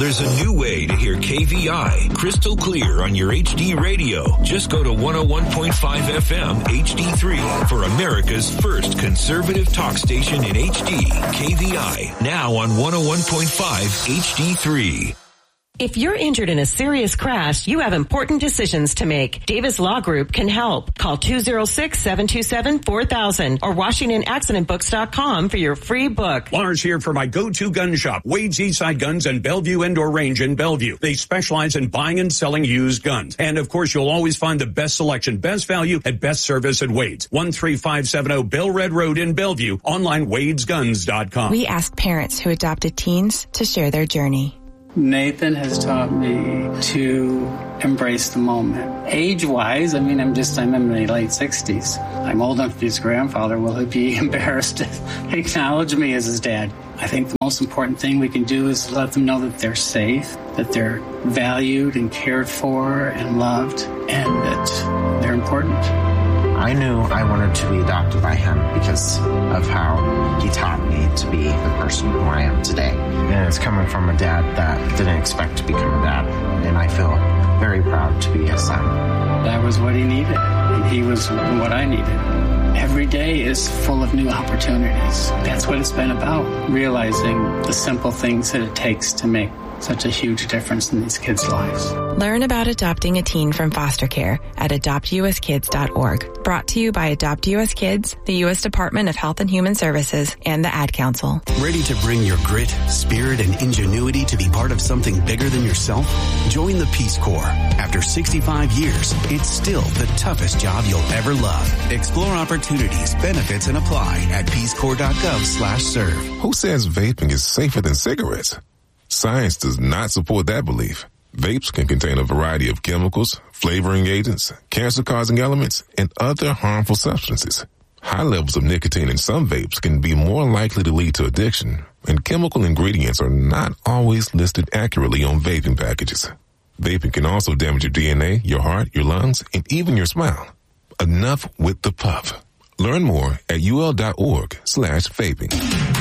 There's a new way to hear KVI crystal clear on your HD radio. Just go to 101.5 FM HD3 for America's first conservative talk station in HD. KVI, now on 101.5 HD3. If you're injured in a serious crash, you have important decisions to make. Davis Law Group can help. Call 206-727-4000 or WashingtonAccidentBooks.com for your free book. Lars here for my go-to gun shop, Wade's Eastside Guns and Bellevue Indoor Range in Bellevue. They specialize in buying and selling used guns. And of course, you'll always find the best selection, best value, and best service at Wade's. 13570 Bellred Road in Bellevue. Online, wadesguns.com. We ask parents who adopted teens to share their journey. Nathan has taught me to embrace the moment. Age-wise, I'm in my late 60s. I'm old enough to be his grandfather. Will he be embarrassed to acknowledge me as his dad? I think the most important thing we can do is let them know that they're safe, that they're valued and cared for and loved, and that they're important. I knew I wanted to be adopted by him because of how he taught me to be the person who I am today. And it's coming from a dad that didn't expect to become a dad. And I feel very proud to be his son. That was what he needed, and he was what I needed. Every day is full of new opportunities. That's what it's been about, realizing the simple things that it takes to make such a huge difference in these kids' lives. Learn about adopting a teen from foster care at adoptuskids.org. Brought to you by Adopt US Kids, the U.S. Department of Health and Human Services, and the Ad Council. Ready to bring your grit, spirit, and ingenuity to be part of something bigger than yourself? Join the Peace Corps. After 65 years, it's still the toughest job you'll ever love. Explore opportunities, benefits, and apply at peacecorps.gov/serve. Who says vaping is safer than cigarettes? Science does not support that belief. Vapes can contain a variety of chemicals, flavoring agents, cancer-causing elements, and other harmful substances. High levels of nicotine in some vapes can be more likely to lead to addiction, and chemical ingredients are not always listed accurately on vaping packages. Vaping can also damage your DNA, your heart, your lungs, and even your smile. Enough with the puff. Learn more at ul.org/vaping.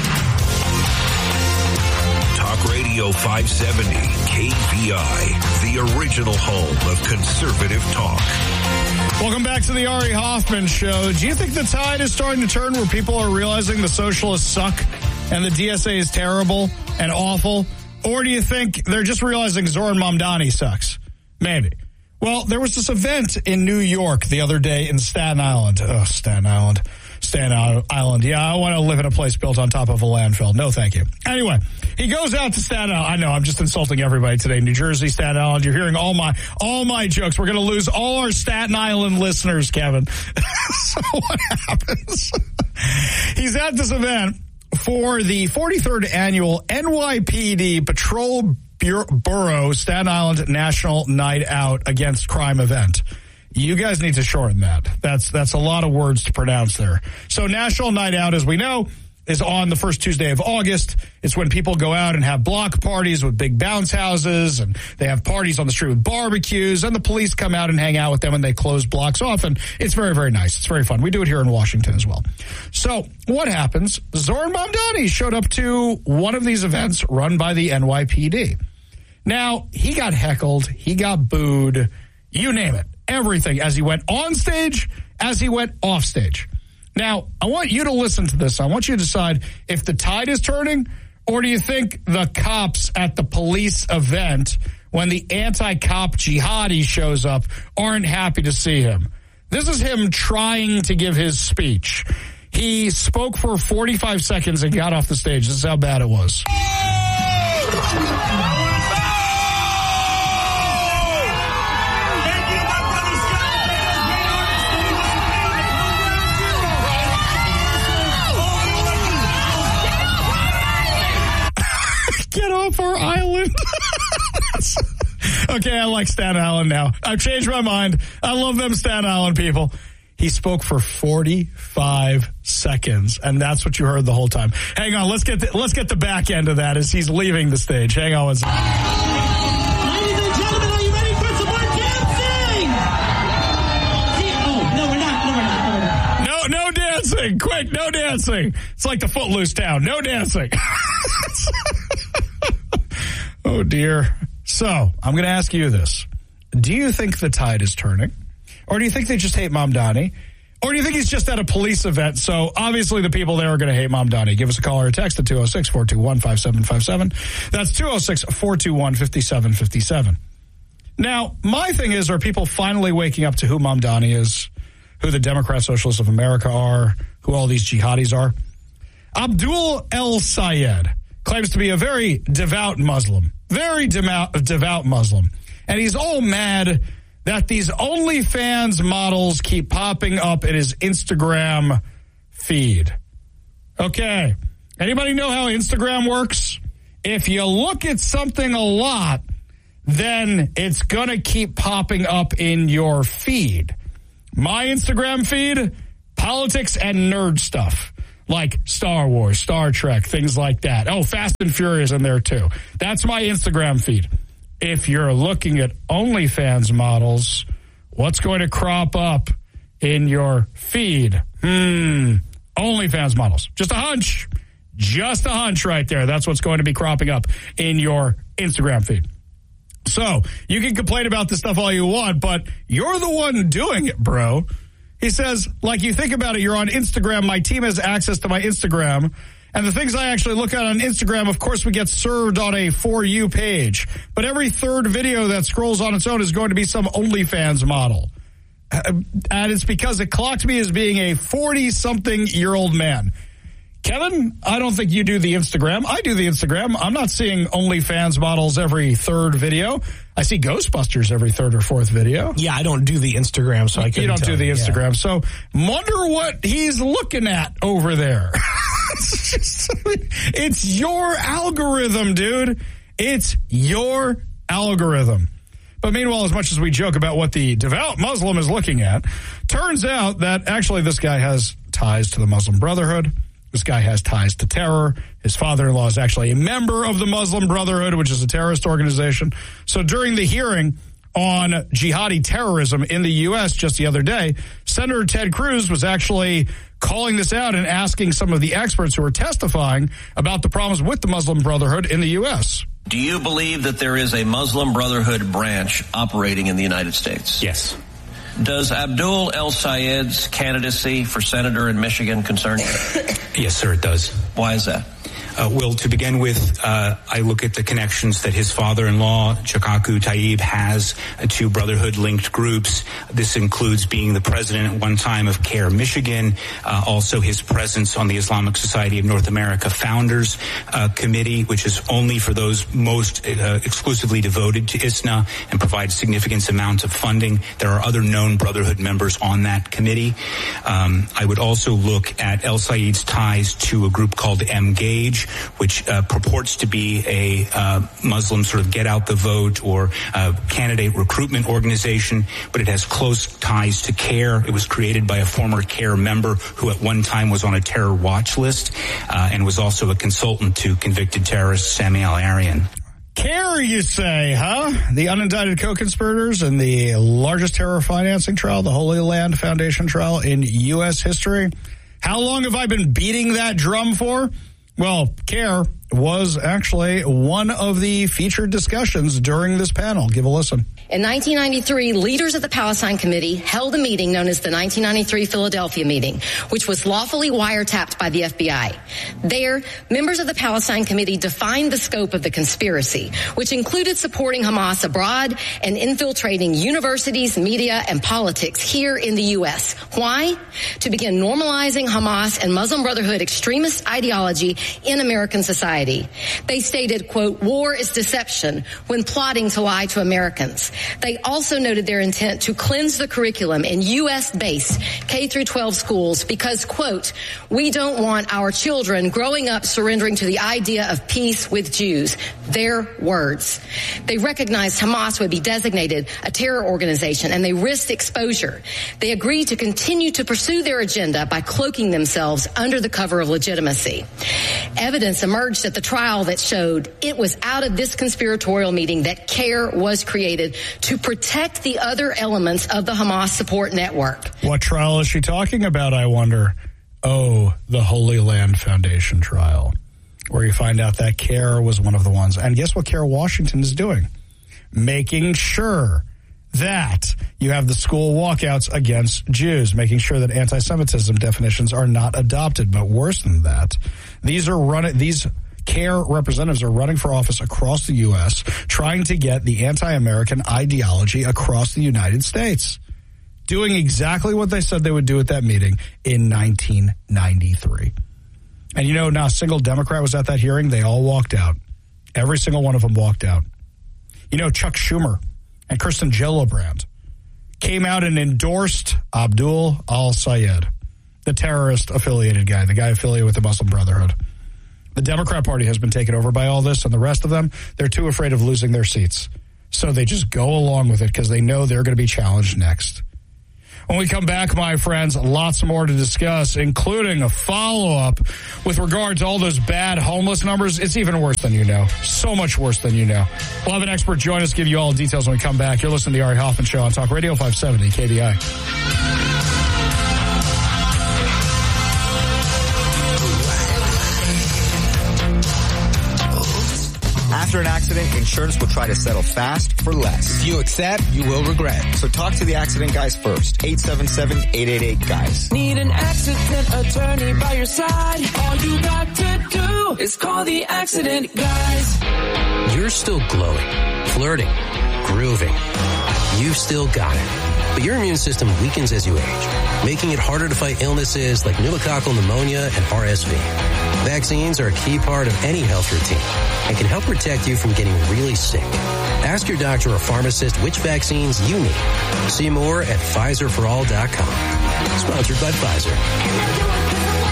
Radio 570, KVI, the original home of conservative talk. Welcome back to the Ari Hoffman Show. Do you think the tide is starting to turn where people are realizing the socialists suck and the DSA is terrible and awful? Or do you think they're just realizing Zoran Mamdani sucks? Maybe. Well, there was this event in New York the other day in Staten Island. Oh, Staten Island. Yeah, I want to live in a place built on top of a landfill. No, thank you. Anyway, he goes out to Staten Island. I know, I'm just insulting everybody today. New Jersey, Staten Island. You're hearing all my jokes. We're going to lose all our Staten Island listeners, Kevin. So what happens? He's at this event for the 43rd annual NYPD Patrol Bureau Staten Island National Night Out Against Crime event. You guys need to shorten that. That's a lot of words to pronounce there. So National Night Out, as we know, is on the first Tuesday of August. It's when people go out and have block parties with big bounce houses, and they have parties on the street with barbecues, and the police come out and hang out with them, and they close blocks off, and it's very, very nice. It's very fun. We do it here in Washington as well. So what happens? Zoran Mamdani showed up to one of these events run by the NYPD. Now, he got heckled. He got booed. You name it. Everything, as he went on stage, as he went off stage. Now, I want you to listen to this. I want you to decide if the tide is turning, or do you think the cops at the police event, when the anti-cop jihadi shows up, aren't happy to see him? This is him trying to give his speech. He spoke for 45 seconds and got off the stage. This is how bad it was. Get off our island. Okay, I like Staten Island now. I've changed my mind. I love them Staten Island people. He spoke for 45 seconds, and that's what you heard the whole time. Hang on, let's get the back end of that as he's leaving the stage. Hang on one second. Ladies and gentlemen, are you ready for some more dancing? Oh, no, we're not. No dancing. Quick, no dancing. It's like the Footloose town. No dancing. Oh, Oh, dear. So, I'm going to ask you this. Do you think the tide is turning? Or do you think they just hate Mamdani? Or do you think he's just at a police event? So, obviously, the people there are going to hate Mamdani. Give us a call or a text at 206-421-5757. That's 206-421-5757. Now, my thing is, are people finally waking up to who Mamdani is, who the Democrat Socialists of America are, who all these jihadis are? Abdul El-Sayed claims to be a very devout Muslim. Very devout Muslim. And he's all mad that these OnlyFans models keep popping up in his Instagram feed. Okay. Anybody know how Instagram works? If you look at something a lot, then it's going to keep popping up in your feed. My Instagram feed, politics and nerd stuff. Like Star Wars, Star Trek, things like that. Oh, Fast and Furious in there too. That's my Instagram feed. If you're looking at OnlyFans models, what's going to crop up in your feed? OnlyFans models. Just a hunch. Just a hunch right there. That's what's going to be cropping up in your Instagram feed. So, you can complain about this stuff all you want, but you're the one doing it, bro. He says, like, you think about it, you're on Instagram, my team has access to my Instagram, and the things I actually look at on Instagram, of course, we get served on a For You page. But every third video that scrolls on its own is going to be some OnlyFans model. And it's because it clocked me as being a 40-something-year-old man. Kevin, I don't think you do the Instagram. I do the Instagram. I'm not seeing OnlyFans models every third video. I see Ghostbusters every third or fourth video. Yeah, I don't do the Instagram, so I couldn't. You don't do the Instagram. Yeah. So wonder what he's looking at over there. It's your algorithm, dude. It's your algorithm. But meanwhile, as much as we joke about what the devout Muslim is looking at, turns out that actually this guy has ties to the Muslim Brotherhood. This guy has ties to terror. His father-in-law is actually a member of the Muslim Brotherhood, which is a terrorist organization. So during the hearing on jihadi terrorism in the U.S. just the other day, Senator Ted Cruz was actually calling this out and asking some of the experts who were testifying about the problems with the Muslim Brotherhood in the U.S. Do you believe that there is a Muslim Brotherhood branch operating in the United States? Yes. Does Abdul El-Sayed's candidacy for senator in Michigan concern you? Yes, sir, it does. Why is that? Well, to begin with, I look at the connections that his father-in-law, Chakaku Tayyib, has to Brotherhood-linked groups. This includes being the president at one time of CARE Michigan, also his presence on the Islamic Society of North America Founders Committee, which is only for those most exclusively devoted to ISNA and provides significant amounts of funding. There are other known Brotherhood members on that committee. I would also look at El-Sayed's ties to a group called Mgage, which purports to be a Muslim sort of get-out-the-vote or candidate recruitment organization, but it has close ties to CARE. It was created by a former CARE member who at one time was on a terror watch list and was also a consultant to convicted terrorist Sami al-Arian. CARE, you say, huh? The unindicted co-conspirators in the largest terror financing trial, the Holy Land Foundation trial in U.S. history. How long have I been beating that drum for? Well, CARE was actually one of the featured discussions during this panel. Give a listen. In 1993, leaders of the Palestine Committee held a meeting known as the 1993 Philadelphia meeting, which was lawfully wiretapped by the FBI. There, members of the Palestine Committee defined the scope of the conspiracy, which included supporting Hamas abroad and infiltrating universities, media, and politics here in the U.S. Why? To begin normalizing Hamas and Muslim Brotherhood extremist ideology in American society. They stated, quote, war is deception when plotting to lie to Americans. They also noted their intent to cleanse the curriculum in U.S.-based K-12 schools because, quote, we don't want our children growing up surrendering to the idea of peace with Jews. Their words. They recognized Hamas would be designated a terror organization and they risked exposure. They agreed to continue to pursue their agenda by cloaking themselves under the cover of legitimacy. Evidence emerged at the trial that showed it was out of this conspiratorial meeting that CARE was created to protect the other elements of the Hamas support network. What trial is she talking about, I wonder? Oh, the Holy Land Foundation trial. where you find out that CARE was one of the ones. And guess what CARE Washington is doing? Making sure that you have the school walkouts against Jews, making sure that anti-Semitism definitions are not adopted. But worse than that, these CARE representatives are running for office across the U.S., trying to get the anti-American ideology across the United States, doing exactly what they said they would do at that meeting in 1993. And you know, not a single Democrat was at that hearing. They all walked out. Every single one of them walked out. You know, Chuck Schumer and Kirsten Gillibrand came out and endorsed Abdul al-Sayed, the terrorist-affiliated guy, the guy affiliated with the Muslim Brotherhood. The Democrat Party has been taken over by all this, and the rest of them, they're too afraid of losing their seats. So they just go along with it because they know they're going to be challenged next. When we come back, my friends, lots more to discuss, including a follow-up with regard to all those bad homeless numbers. It's even worse than you know. So much worse than you know. We'll have an expert join us, give you all the details when we come back. You're listening to the Ari Hoffman Show on Talk Radio 570 KBI. After an accident, insurance will try to settle fast for less. If you accept, you will regret. So talk to the accident guys first. 877-888-GUYS. Need an accident attorney by your side. All you got to do is call the accident guys. You're still glowing, flirting, grooving. You've still got it. But your immune system weakens as you age, making it harder to fight illnesses like pneumococcal pneumonia and RSV. Vaccines are a key part of any health routine and can help protect you from getting really sick. Ask your doctor or pharmacist which vaccines you need. See more at PfizerForAll.com. Sponsored by Pfizer.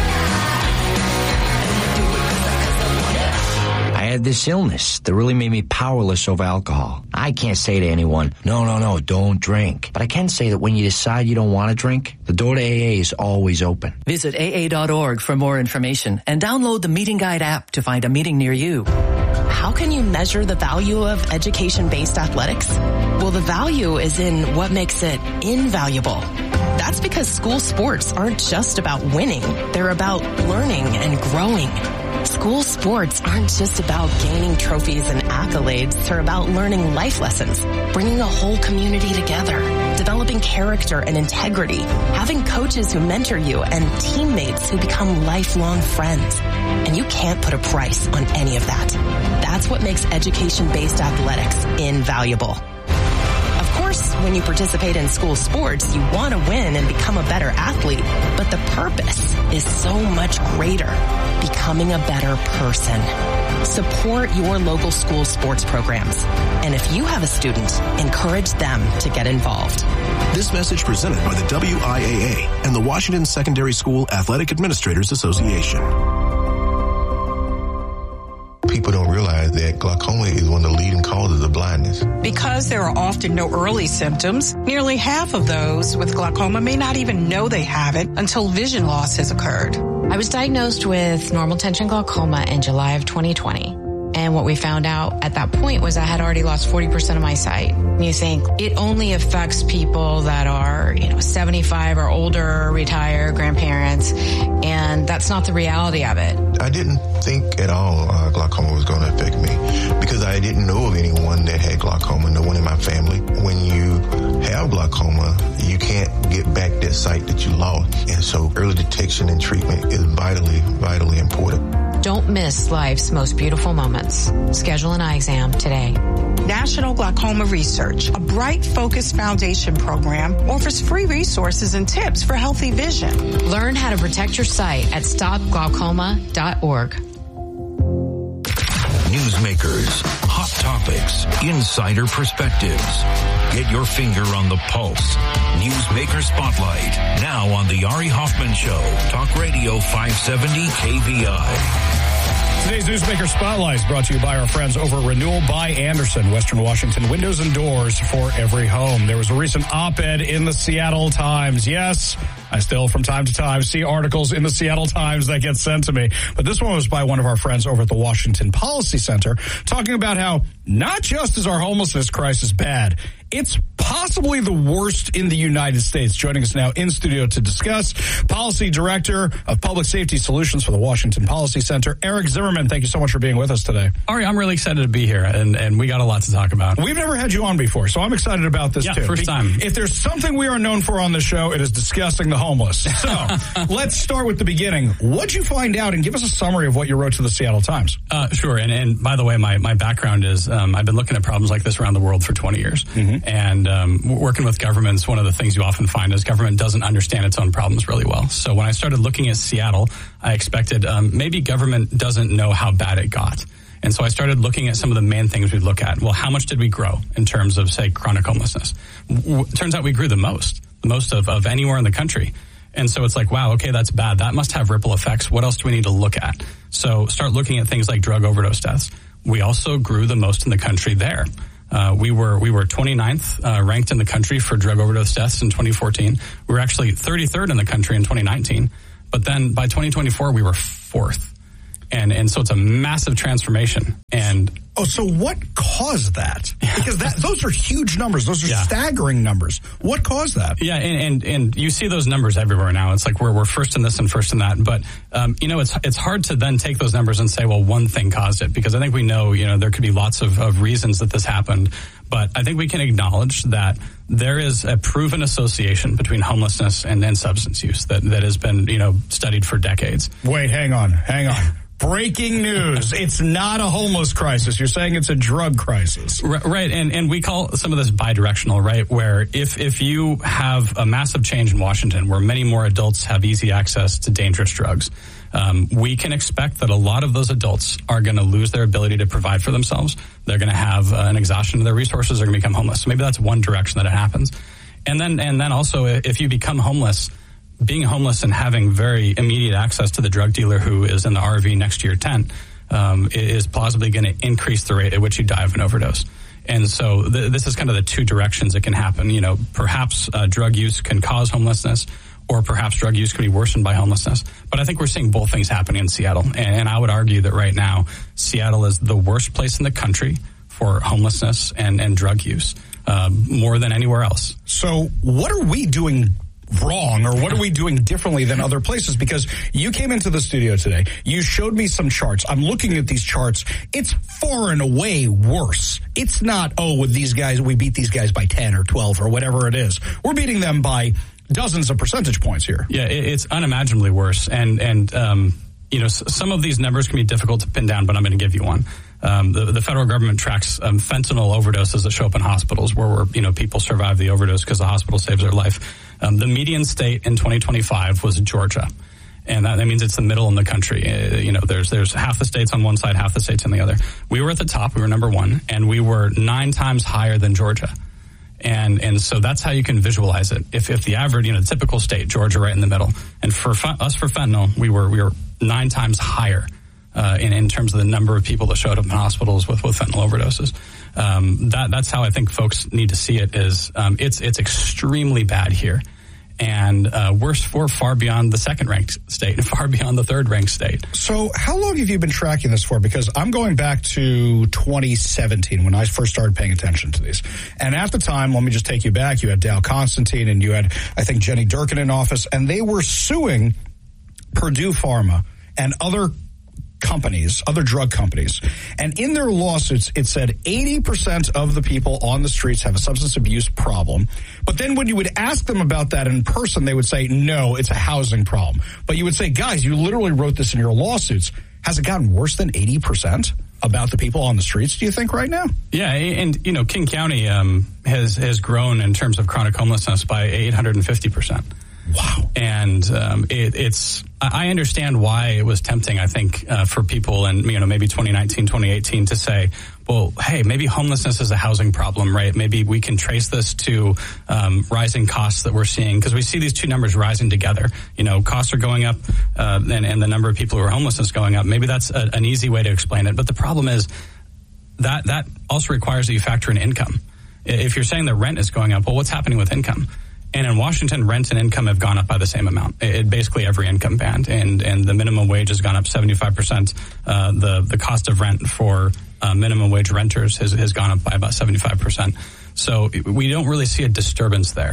I had this illness that really made me powerless over alcohol. I can't say to anyone, no, don't drink. But I can say that when you decide you don't want to drink, the door to AA is always open. Visit AA.org for more information and download the Meeting Guide app to find a meeting near you. How can you measure the value of education-based athletics? Well, the value is in what makes it invaluable. That's because school sports aren't just about winning. They're about learning and growing. School sports aren't just about gaining trophies and accolades. They're about learning life lessons, bringing a whole community together, developing character and integrity, having coaches who mentor you, and teammates who become lifelong friends. And you can't put a price on any of that. That's what makes education-based athletics invaluable. Of course, when you participate in school sports, you want to win and become a better athlete, but the purpose is so much greater, becoming a better person. Support your local school sports programs. And if you have a student, encourage them to get involved. This message presented by the WIAA and the Washington Secondary School Athletic Administrators Association. People don't realize that glaucoma is one of the leading causes of blindness. Because there are often no early symptoms, nearly half of those with glaucoma may not even know they have it until vision loss has occurred. I was diagnosed with normal tension glaucoma in July of 2020. And what we found out at that point was I had already lost 40% of my sight. You think it only affects people that are, 75 or older, retired, grandparents, and that's not the reality of it. I didn't think at all glaucoma was going to affect me because I didn't know of anyone that had glaucoma, no one in my family. When you have glaucoma, you can't get back that sight that you lost. And so early detection and treatment is vitally, vitally important. Don't miss life's most beautiful moments. Schedule an eye exam today. National Glaucoma Research, a Bright Focus Foundation program, offers free resources and tips for healthy vision. Learn how to protect your sight at stopglaucoma.org. Newsmakers, hot topics, insider perspectives. Get your finger on the pulse. Newsmaker Spotlight, now on the Ari Hoffman Show. Talk Radio 570 KVI. Today's Newsmaker Spotlight is brought to you by our friends over at Renewal by Andersen, Western Washington, windows and doors for every home. There was a recent op-ed in the Seattle Times. Yes, I still, from time to time, see articles in the Seattle Times that get sent to me. But this one was by one of our friends over at the Washington Policy Center, talking about how not just is our homelessness crisis bad, it's possibly the worst in the United States. Joining us now in studio to discuss, Policy Director of Public Safety Solutions for the Washington Policy Center, Eric Zimmerman. Thank you so much for being with us today. Ari, I'm really excited to be here, and we got a lot to talk about. We've never had you on before, so I'm excited about this too. First time. If there's something we are known for on the show, it is discussing the homeless. So let's start with the beginning. What'd you find out, and give us a summary of what you wrote to the Seattle Times. Sure, and by the way, my background is I've been looking at problems like this around the world for 20 years. And working with governments, one of the things you often find is government doesn't understand its own problems really well. So when I started looking at Seattle, I expected maybe government doesn't know how bad it got. And so I started looking at some of the main things we look at. Well, how much did we grow in terms of, say, chronic homelessness? Turns out we grew the most of anywhere in the country. And so it's like, wow, okay, that's bad. That must have ripple effects. What else do we need to look at? So start looking at things like drug overdose deaths. We also grew the most in the country there. We were 29th ranked in the country for drug overdose deaths in 2014. We were actually 33rd in the country in 2019. But then by 2024, we were 4th. And so it's a massive transformation. And so what caused that? Because those are huge numbers. Those are staggering numbers. What caused that? Yeah, and you see those numbers everywhere now. It's like we're first in this and first in that. But it's hard to then take those numbers and say, well, one thing caused it, because I think we know there could be lots of reasons that this happened. But I think we can acknowledge that there is a proven association between homelessness and substance use that has been studied for decades. Wait, hang on. Breaking news. It's not a homeless crisis. You're saying it's a drug crisis. Right. And we call some of this bidirectional, right? Where if you have a massive change in Washington where many more adults have easy access to dangerous drugs, we can expect that a lot of those adults are going to lose their ability to provide for themselves. They're going to have an exhaustion of their resources. They're going to become homeless. So maybe that's one direction that it happens. And then also if you become homeless, being homeless and having very immediate access to the drug dealer who is in the RV next to your tent is plausibly going to increase the rate at which you die of an overdose. And so this is kind of the two directions it can happen. Perhaps drug use can cause homelessness, or perhaps drug use can be worsened by homelessness. But I think we're seeing both things happening in Seattle. And I would argue that right now, Seattle is the worst place in the country for homelessness and drug use, more than anywhere else. So what are we doing wrong, or what are we doing differently than other places? Because you came into the studio today, you showed me some charts. I'm looking at these charts. It's far and away worse. It's not, with these guys, we beat these guys by 10 or 12 or whatever it is. We're beating them by dozens of percentage points here. Yeah, it's unimaginably worse. And some of these numbers can be difficult to pin down, but I'm going to give you one. The federal government tracks fentanyl overdoses that show up in hospitals where people survive the overdose because the hospital saves their life. The median state in 2025 was Georgia. And that means it's the middle in the country. There's half the states on one side, half the states on the other. We were at the top. We were number 1, and we were 9 times higher than Georgia. And so that's how you can visualize it. If the average, the typical state, Georgia right in the middle. And for us, for fentanyl, we were 9 times higher in terms of the number of people that showed up in hospitals with fentanyl overdoses. That's how I think folks need to see it. Is it's extremely bad here, and we're far beyond the second-ranked state and far beyond the third-ranked state. So how long have you been tracking this for? Because I'm going back to 2017 when I first started paying attention to these. And at the time, let me just take you back, you had Dow Constantine and you had, I think, Jenny Durkin in office, and they were suing Purdue Pharma and other drug companies. And in their lawsuits, it said 80% of the people on the streets have a substance abuse problem. But then when you would ask them about that in person, they would say, no, it's a housing problem. But you would say, guys, you literally wrote this in your lawsuits. Has it gotten worse than 80% about the people on the streets, do you think, right now? Yeah, and, King County has grown in terms of chronic homelessness by 850%. Wow. And I understand why it was tempting, I think, for people in, maybe 2019, 2018 to say, well, hey, maybe homelessness is a housing problem, right? Maybe we can trace this to rising costs that we're seeing, because we see these two numbers rising together. Costs are going up and the number of people who are homeless is going up. Maybe that's an easy way to explain it. But the problem is that also requires that you factor in income. If you're saying the rent is going up, well, what's happening with income? And in Washington, rent and income have gone up by the same amount. Basically every income band, and the minimum wage has gone up 75%. The cost of rent for minimum wage renters has gone up by about 75%. So we don't really see a disturbance there.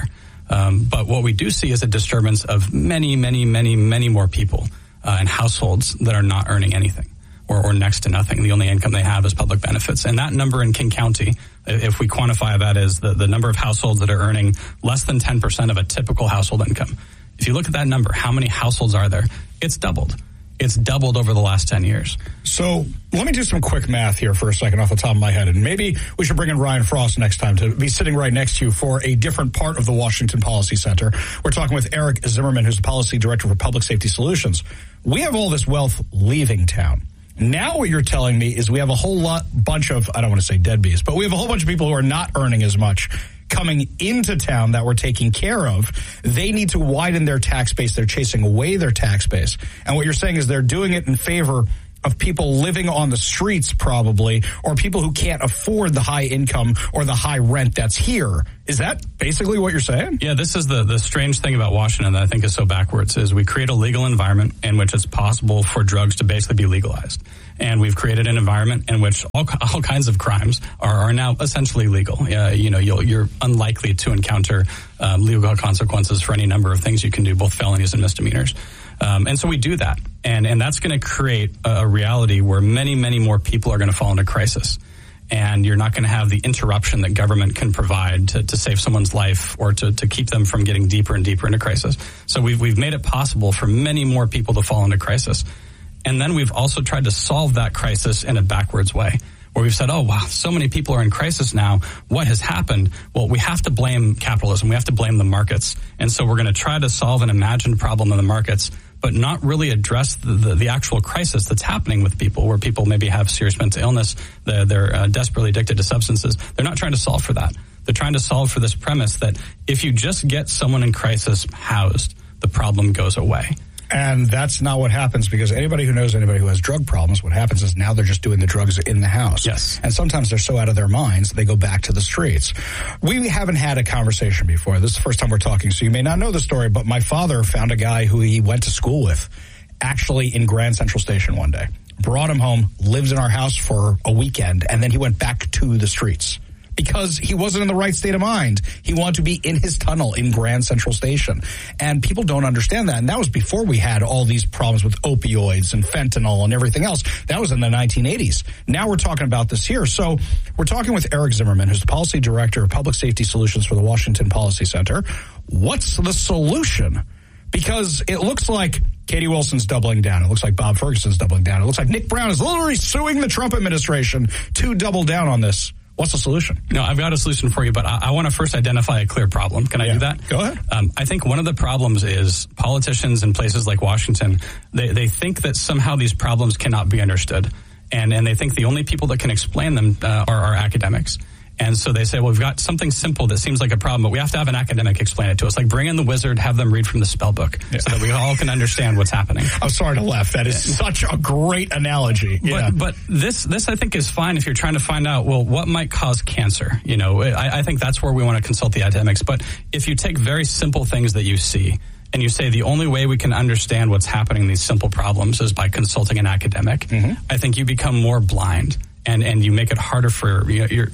But what we do see is a disturbance of many, many, many, many more people and households that are not earning anything or next to nothing. The only income they have is public benefits. And that number in King County, if we quantify that as the number of households that are earning less than 10% of a typical household income. If you look at that number, how many households are there? It's doubled. It's doubled over the last 10 years. So let me do some quick math here for a second off the top of my head. And maybe we should bring in Ryan Frost next time to be sitting right next to you for a different part of the Washington Policy Center. We're talking with Eric Zimmerman, who's the Policy Director for Public Safety Solutions. We have all this wealth leaving town. Now what you're telling me is we have a whole bunch of, I don't want to say deadbeats, but we have a whole bunch of people who are not earning as much coming into town that we're taking care of. They need to widen their tax base. They're chasing away their tax base. And what you're saying is they're doing it in favor of people living on the streets probably, or people who can't afford the high income or the high rent that's here. Is that basically what you're saying? Yeah, this is the strange thing about Washington that I think is so backwards, is we create a legal environment in which it's possible for drugs to basically be legalized. And we've created an environment in which all kinds of crimes are now essentially legal. You're unlikely to encounter legal consequences for any number of things you can do, both felonies and misdemeanors. And so we do that. And that's going to create a reality where many, many more people are going to fall into crisis. And you're not going to have the interruption that government can provide to save someone's life or to keep them from getting deeper and deeper into crisis. So we've made it possible for many more people to fall into crisis. And then we've also tried to solve that crisis in a backwards way, where we've said, oh, wow, so many people are in crisis now. What has happened? Well, we have to blame capitalism. We have to blame the markets. And so we're going to try to solve an imagined problem in the markets, but not really address the actual crisis that's happening with people, where people maybe have serious mental illness, they're desperately addicted to substances. They're not trying to solve for that. They're trying to solve for this premise that if you just get someone in crisis housed, the problem goes away. And that's not what happens, because anybody who knows anybody who has drug problems, what happens is now they're just doing the drugs in the house. Yes. And sometimes they're so out of their minds, they go back to the streets. We haven't had a conversation before. This is the first time we're talking, so you may not know the story, but my father found a guy who he went to school with actually in Grand Central Station one day. Brought him home, lived in our house for a weekend, and then he went back to the streets. Because he wasn't in the right state of mind. He wanted to be in his tunnel in Grand Central Station. And people don't understand that. And that was before we had all these problems with opioids and fentanyl and everything else. That was in the 1980s. Now we're talking about this here. So we're talking with Eric Zimmerman, who's the Policy Director of Public Safety Solutions for the Washington Policy Center. What's the solution? Because it looks like Katie Wilson's doubling down. It looks like Bob Ferguson's doubling down. It looks like Nick Brown is literally suing the Trump administration to double down on this. What's the solution? No, I've got a solution for you, but I want to first identify a clear problem. Can I do that? Go ahead. I think one of the problems is politicians in places like Washington, they think that somehow these problems cannot be understood. And they think the only people that can explain them are academics. And so they say, well, we've got something simple that seems like a problem, but we have to have an academic explain it to us. Like bring in the wizard, have them read from the spell book so that we all can understand what's happening. I'm sorry to laugh. That is such a great analogy. Yeah. But this I think is fine if you're trying to find out, well, what might cause cancer? You know, I think that's where we want to consult the academics. But if you take very simple things that you see and you say the only way we can understand what's happening in these simple problems is by consulting an academic, I think you become more blind and you make it harder for being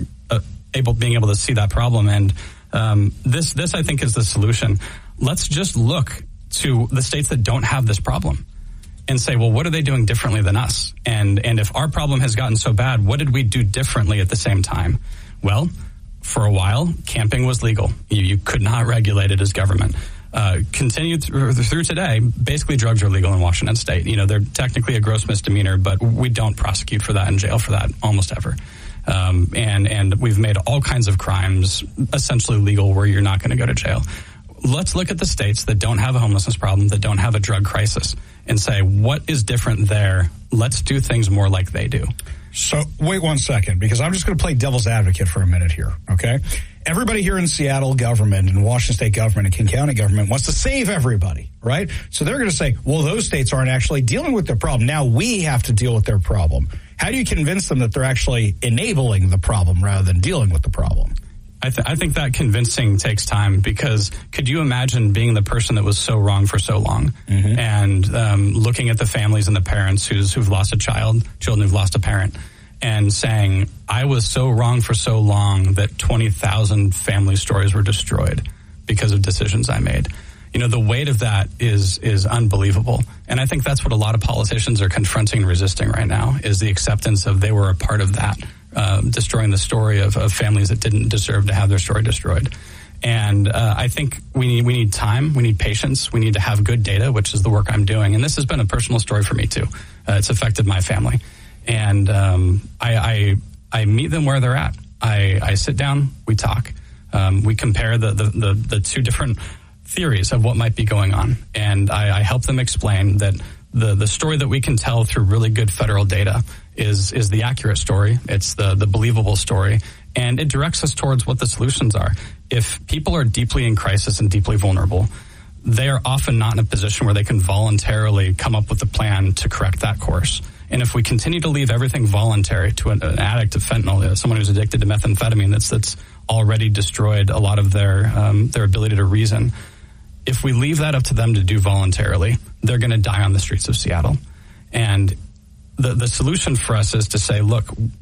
able to see that problem. And this I think is the solution. Let's just look to the states that don't have this problem and say, well, what are they doing differently than us? And if our problem has gotten so bad, what did we do differently at the same time? Well, for a while, camping was legal. You could not regulate it as government. Continued through today, basically drugs are legal in Washington state. You know, they're technically a gross misdemeanor, but we don't prosecute for that and jail for that almost ever. And we've made all kinds of crimes essentially legal where you're not going to go to jail. Let's look at the states that don't have a homelessness problem, that don't have a drug crisis, and say, what is different there? Let's do things more like they do. So wait one second, because I'm just going to play devil's advocate for a minute here, okay? Everybody here in Seattle government and Washington state government and King County government wants to save everybody, right? So they're going to say, well, those states aren't actually dealing with their problem. Now we have to deal with their problem. How do you convince them that they're actually enabling the problem rather than dealing with the problem? I think that convincing takes time, because could you imagine being the person that was so wrong for so long, and looking at the families and the parents who've lost a child, children who've lost a parent, and saying, I was so wrong for so long that 20,000 family stories were destroyed because of decisions I made. You know, the weight of that is unbelievable. And I think that's what a lot of politicians are confronting and resisting right now, is the acceptance of they were a part of that, destroying the story of families that didn't deserve to have their story destroyed. And I think we need time, we need patience, we need to have good data, which is the work I'm doing. And this has been a personal story for me too. It's affected my family. And I meet them where they're at. I sit down, we talk, we compare the two different theories of what might be going on. And I help them explain that the story that we can tell through really good federal data is the accurate story. It's the believable story. And it directs us towards what the solutions are. If people are deeply in crisis and deeply vulnerable, they are often not in a position where they can voluntarily come up with a plan to correct that course. And if we continue to leave everything voluntary to an addict of fentanyl, someone who's addicted to methamphetamine that's already destroyed a lot of their ability to reason, if we leave that up to them to do voluntarily, they're going to die on the streets of Seattle. And the solution for us is to say, look,